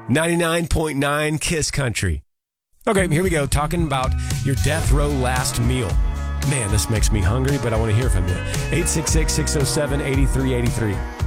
99.9 Kiss Country. Okay, here we go. Talking about your death row last meal. Man, this makes me hungry, but I want to hear from you. 866-607-8383.